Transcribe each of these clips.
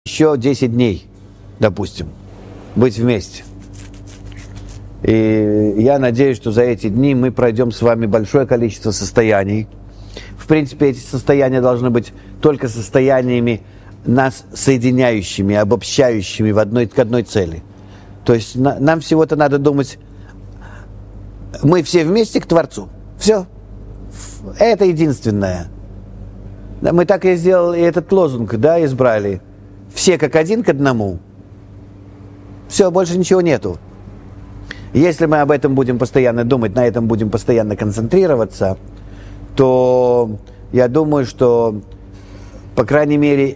еще 10 дней, допустим, быть вместе. И я надеюсь, что за эти дни мы пройдем с вами большое количество состояний. В принципе, эти состояния должны быть только состояниями нас соединяющими, обобщающими к одной цели. То есть нам всего-то надо думать, мы все вместе к Творцу. Все. Это единственное. Мы так и сделали, и этот лозунг, да, избрали. Все как один к одному. Все, больше ничего нету. Если мы об этом будем постоянно думать, на этом будем постоянно концентрироваться, то я думаю, что, по крайней мере,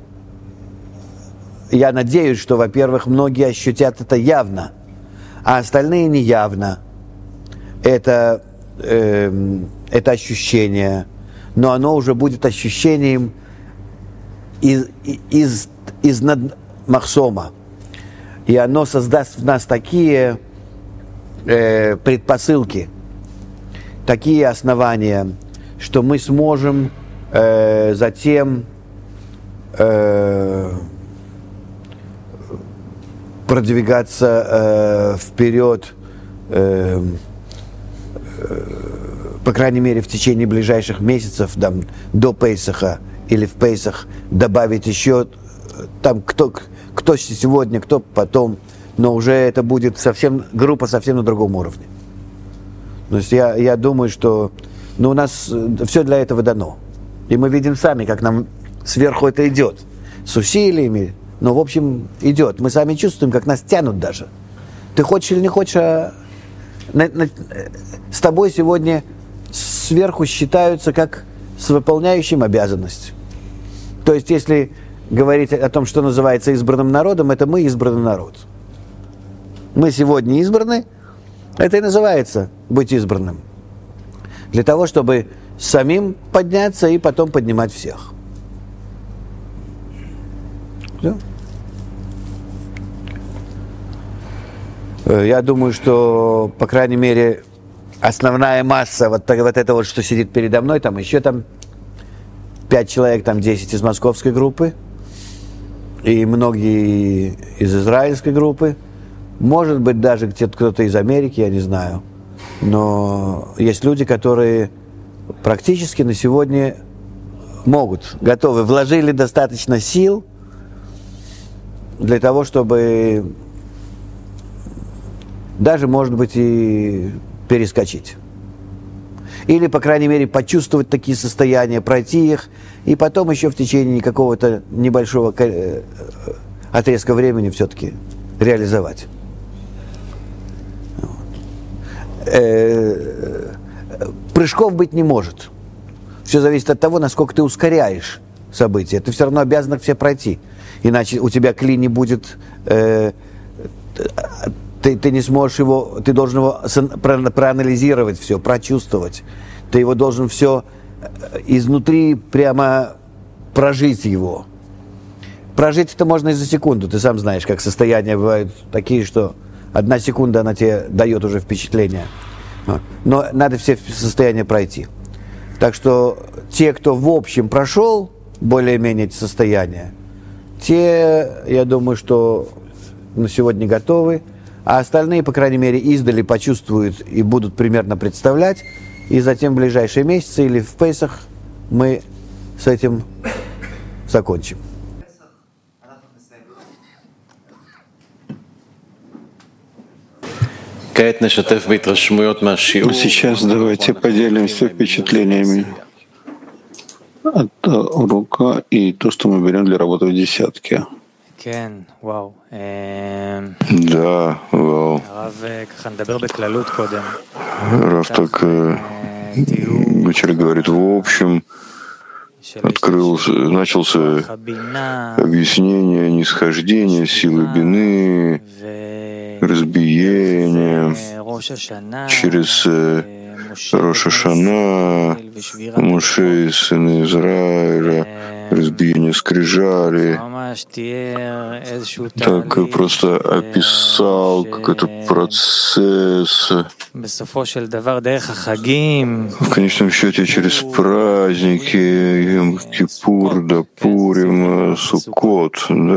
я надеюсь, что, во-первых, многие ощутят это явно, а остальные не явно. Это ощущение, но оно уже будет ощущением из надмахсома. И оно создаст в нас такие предпосылки, такие основания, что мы сможем затем продвигаться вперед, по крайней мере, в течение ближайших месяцев, там, до Пейсаха или в Пейсах, добавить еще, там, кто сегодня, кто потом, но уже это будет группа совсем на другом уровне. То есть я думаю, что у нас все для этого дано. И мы видим сами, как нам сверху это идет. С усилиями, но, в общем, идет. Мы сами чувствуем, как нас тянут даже. Ты хочешь или не хочешь, с тобой сегодня сверху считаются как с выполняющим обязанность. То есть, если говорить о том, что называется избранным народом, это мы избранный народ. Мы сегодня избраны, это и называется быть избранным. Для того, чтобы самим подняться и потом поднимать всех. Все. Я думаю, что, по крайней мере, основная масса, вот это вот, что сидит передо мной, там еще 5 человек, 10 из московской группы, и многие из израильской группы, может быть, даже где-то кто-то из Америки, я не знаю. Но есть люди, которые практически на сегодня готовы, вложили достаточно сил для того, чтобы даже, может быть, и перескочить. Или, по крайней мере, почувствовать такие состояния, пройти их, и потом еще в течение какого-то небольшого отрезка времени все-таки реализовать. Прыжков быть не может. Все зависит от того, насколько ты ускоряешь события. Ты все равно обязан их все пройти. Иначе у тебя кли не будет... Ты не сможешь его... Ты должен его проанализировать все, прочувствовать. Ты его должен все изнутри прямо прожить его. Прожить это можно и за секунду. Ты сам знаешь, как состояния бывают такие, что 1 секунда она тебе дает уже впечатление. Но надо все состояния пройти. Так что те, кто в общем прошел более-менее эти состояния, те, я думаю, что на сегодня готовы, а остальные, по крайней мере, издали почувствуют и будут примерно представлять, и затем в ближайшие месяцы или в Пейсах мы с этим закончим. Сейчас давайте поделимся впечатлениями от урока и то, что мы берем для работы в десятке. Да, вау. Рав так вначале говорит, в общем, начался объяснение нисхождения силы бины, разбиения через Рош ха-Шана, Моше, сына Израиля, разбиение скрижали, так просто описал какой-то процесс. В конечном счете через праздники, Йом-Кипур, да, Пурим, Суккот, да,